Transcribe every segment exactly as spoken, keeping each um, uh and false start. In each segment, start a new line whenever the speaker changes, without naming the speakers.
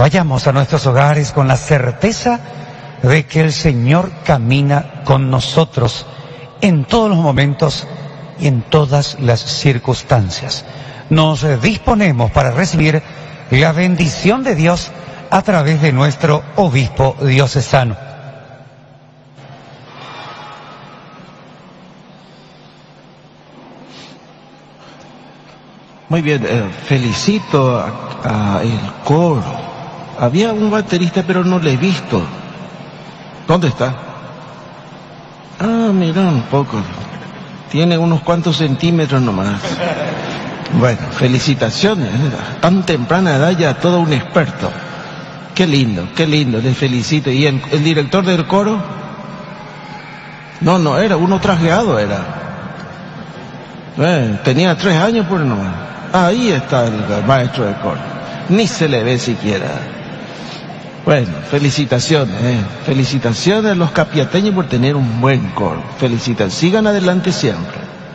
Vayamos a nuestros hogares con la certeza de que el Señor camina con nosotros en todos los momentos y en todas las circunstancias. Nos disponemos para recibir la bendición de Dios a través de nuestro obispo diocesano.
Muy bien, eh, felicito a, a el coro. Había un baterista, pero no le he visto. ¿Dónde está? Ah, mira, un poco. Tiene unos cuantos centímetros nomás. Bueno, felicitaciones. Tan temprana edad ya todo un experto. Qué lindo, qué lindo, les felicito. ¿Y el, el director del coro? No, no era, uno trajeado era. Eh, tenía tres años por nomás. Ahí está el, el maestro del coro. Ni se le ve siquiera. Bueno, felicitaciones, eh. felicitaciones a los capiateños por tener un buen coro. Felicitaciones, sigan adelante siempre.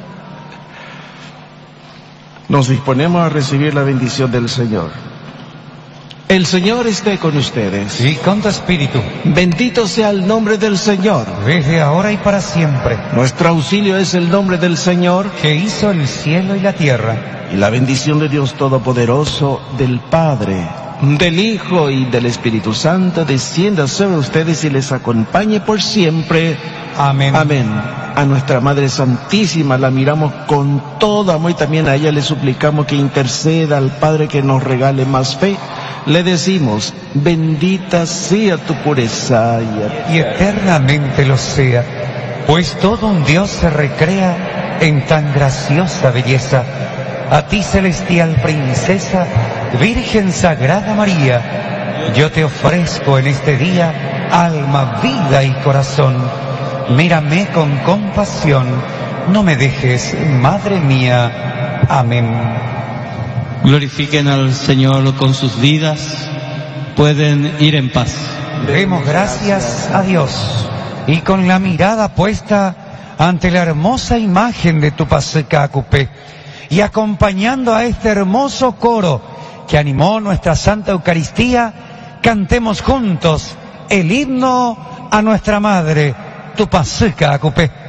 Nos disponemos a recibir la bendición del Señor. El Señor esté con ustedes.
Y con tu espíritu.
Bendito sea el nombre del Señor.
Desde ahora y para siempre.
Nuestro auxilio es el nombre del Señor,
que hizo el cielo y la tierra.
Y la bendición de Dios Todopoderoso, del Padre, del Hijo y del Espíritu Santo descienda sobre ustedes y les acompañe por siempre.
Amén.
Amén. A nuestra Madre Santísima la miramos con todo amor y también a ella le suplicamos que interceda al Padre que nos regale más fe. Le decimos, bendita sea tu pureza y,
y eternamente lo sea, pues todo un Dios se recrea en tan graciosa belleza. A ti, celestial princesa, Virgen Sagrada María, yo te ofrezco en este día alma, vida y corazón. Mírame con compasión, no me dejes, Madre mía. Amén.
Glorifiquen al Señor con sus vidas, pueden ir en paz.
Demos gracias a Dios y con la mirada puesta ante la hermosa imagen de Tupac-Acupé y acompañando a este hermoso coro que animó nuestra Santa Eucaristía, cantemos juntos el himno a nuestra Madre Tupac-Acupé.